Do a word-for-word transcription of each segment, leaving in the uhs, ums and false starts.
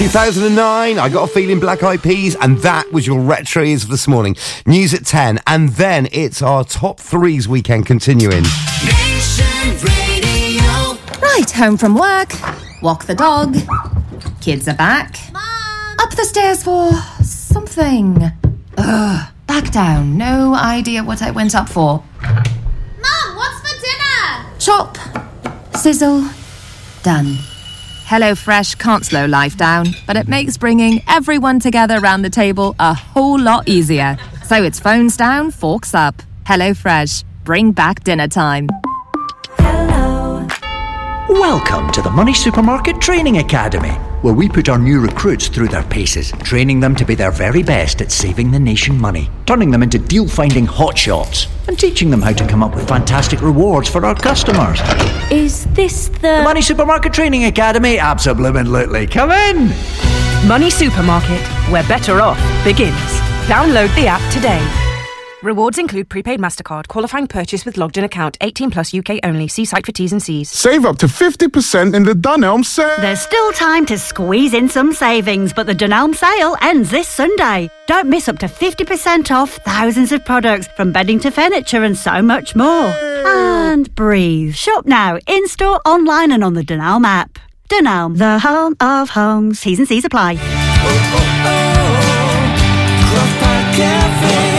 two thousand nine, I Got a Feeling, Black Eyed Peas, and that was your retros of this morning. News at ten, and then it's our top threes weekend continuing. Nation Radio. Right, home from work, walk the dog, kids are back, Mom. up the stairs for something. Ugh, back down, no idea what I went up for. Mom, what's for dinner? Chop, sizzle, done. HelloFresh can't slow life down, but it makes bringing everyone together around the table a whole lot easier. So it's phones down, forks up. HelloFresh, bring back dinner time. Hello. Welcome to the Money Supermarket Training Academy, where we put our new recruits through their paces, training them to be their very best at saving the nation money, turning them into deal-finding hotshots, and teaching them how to come up with fantastic rewards for our customers. Is this the... The Money Supermarket Training Academy? Absolutely. Come in! Money Supermarket, where better off begins. Download the app today. Rewards include prepaid MasterCard, qualifying purchase with logged in account, eighteen plus U K only. See site for T's and C's. Save up to fifty percent in the Dunelm sale. There's still time to squeeze in some savings, but the Dunelm sale ends this Sunday. Don't miss up to fifty percent off thousands of products, from bedding to furniture and so much more. And breathe. Shop now, in-store, online and on the Dunelm app. Dunelm, the home of homes. T's and C's apply. Oh, oh, oh. Croft Park Cafe.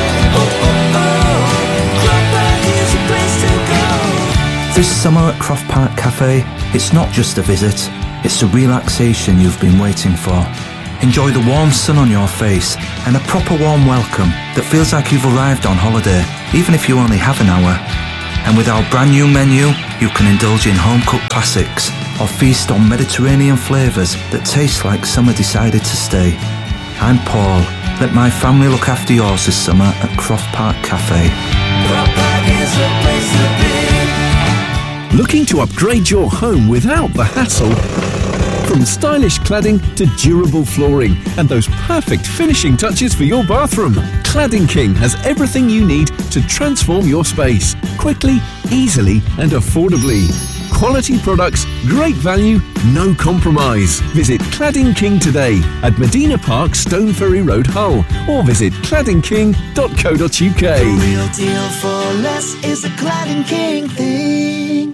This summer at Croft Park Cafe, it's not just a visit, it's the relaxation you've been waiting for. Enjoy the warm sun on your face and a proper warm welcome that feels like you've arrived on holiday, even if you only have an hour. And with our brand new menu, you can indulge in home-cooked classics or feast on Mediterranean flavours that taste like summer decided to stay. I'm Paul. Let my family look after yours this summer at Croft Park Cafe. Croft Park is the place to be. Looking to upgrade your home without the hassle? From stylish cladding to durable flooring and those perfect finishing touches for your bathroom, Cladding King has everything you need to transform your space quickly, easily and affordably. Quality products, great value, no compromise. Visit Cladding King today at Medina Park, Stone Ferry Road, Hull, or visit cladding king dot co dot uk. The real deal for less is a Cladding King thing.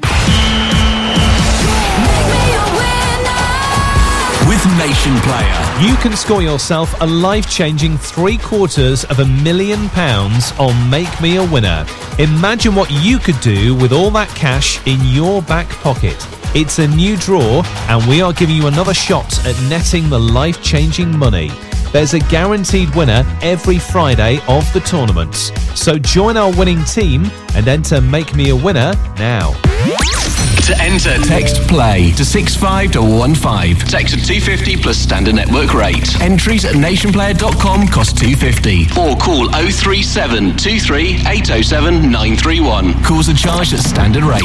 With Nation Player, you can score yourself a life-changing three quarters of a million pounds on Make Me a Winner. Imagine what you could do with all that cash in your back pocket. It's a new draw, and we are giving you another shot at netting the life-changing money. There's a guaranteed winner every Friday of the tournament. So join our winning team and enter Make Me a Winner now. To enter, text PLAY to six five one one five. Text at two fifty plus standard network rate. Entries at nation player dot com cost two fifty. Or call oh three seven two three eight oh seven nine three one. Calls are charged at standard rate.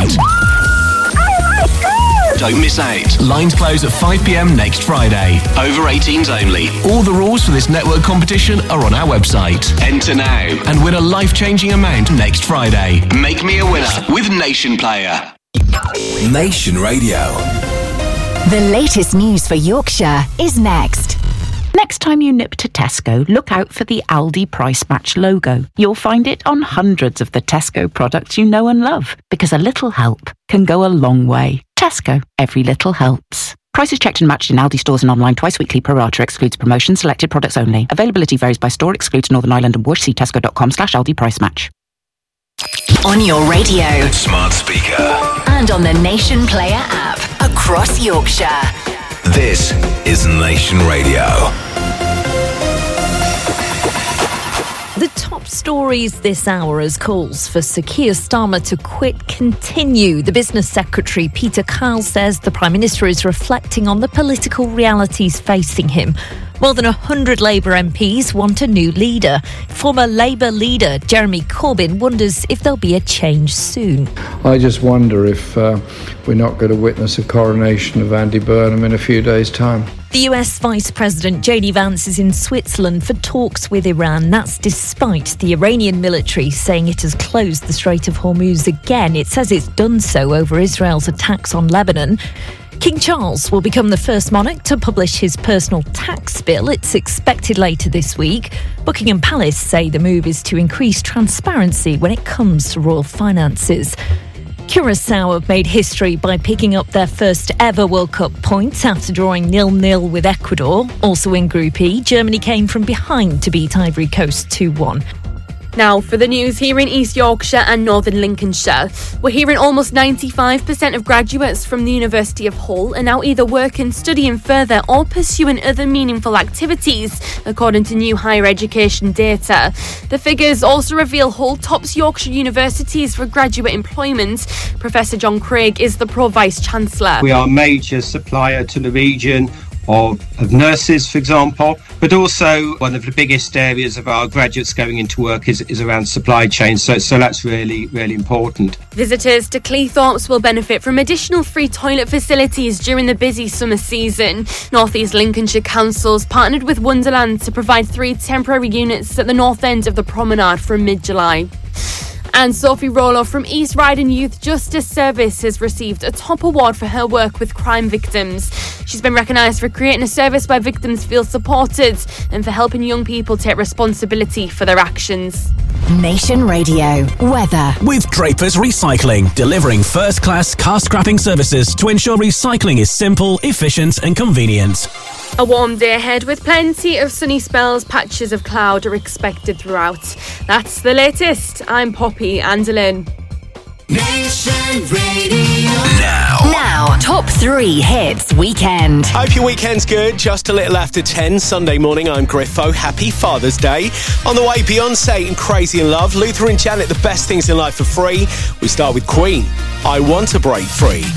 Don't miss out. Lines close at five p.m. next Friday. Over eighteens only. All the rules for this network competition are on our website. Enter now and win a life-changing amount next Friday. Make Me a Winner with Nation Player. Nation Radio. The latest news for Yorkshire is next. Next time you nip to Tesco, look out for the Aldi Price Match logo. You'll find it on hundreds of the Tesco products you know and love, because a little help can go a long way. Tesco, every little helps. Prices checked and matched in Aldi stores and online twice weekly. Pro rata excludes promotions, selected products only. Availability varies by store, excludes Northern Ireland and Bush. See tesco.com slash Aldi Price Match. On your radio, smart speaker, and on the Nation Player app across Yorkshire. This is Nation Radio. The top stories this hour as calls for Sir Keir Starmer to quit continue. The Business Secretary Peter Kyle says the Prime Minister is reflecting on the political realities facing him. More than one hundred Labour M Ps want a new leader. Former Labour leader Jeremy Corbyn wonders if there'll be a change soon. I just wonder if uh, we're not going to witness a coronation of Andy Burnham in a few days' time. The U S Vice President J D Vance is in Switzerland for talks with Iran. That's despite the Iranian military saying it has closed the Strait of Hormuz again. It says it's done so over Israel's attacks on Lebanon. King Charles will become the first monarch to publish his personal tax bill. It's expected later this week. Buckingham Palace say the move is to increase transparency when it comes to royal finances. Curaçao have made history by picking up their first ever World Cup points after drawing nil nil with Ecuador. Also in Group E, Germany came from behind to beat Ivory Coast two one. Now for the news here in East Yorkshire and Northern Lincolnshire. We're hearing almost ninety-five percent of graduates from the University of Hull are now either working, studying further or pursuing other meaningful activities, according to new higher education data. The figures also reveal Hull tops Yorkshire universities for graduate employment. Professor John Craig is the Pro Vice-Chancellor. We are a major supplier to the region Of, of nurses, for example, but also one of the biggest areas of our graduates going into work is, is around supply chain, so, so that's really, really important. Visitors to Cleethorpes will benefit from additional free toilet facilities during the busy summer season. North East Lincolnshire Council's partnered with Wonderland to provide three temporary units at the north end of the promenade from mid-July. And Sophie Rollo from East Riding Youth Justice Service has received a top award for her work with crime victims. She's been recognised for creating a service where victims feel supported and for helping young people take responsibility for their actions. Nation Radio weather. With Draper's Recycling, delivering first-class car scrapping services to ensure recycling is simple, efficient and convenient. A warm day ahead with plenty of sunny spells. Patches of cloud are expected throughout. That's the latest. I'm Poppy Andelin. Nation Radio. Now. Now, top three hits weekend. Hope your weekend's good. Just a little after ten, Sunday morning, I'm Griffo. Happy Father's Day. On the way, Beyonce and Crazy in Love. Luther and Janet, The Best Things in Life for Free. We start with Queen. I Want to Break Free.